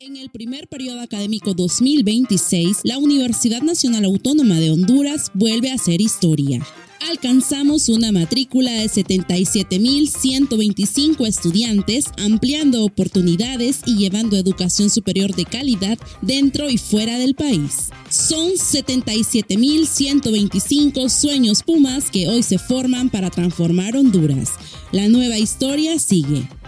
En el primer periodo académico 2026, la Universidad Nacional Autónoma de Honduras vuelve a hacer historia. Alcanzamos una matrícula de 77.125 estudiantes, ampliando oportunidades y llevando educación superior de calidad dentro y fuera del país. Son 77.125 sueños Pumas que hoy se forman para transformar Honduras. La nueva historia sigue.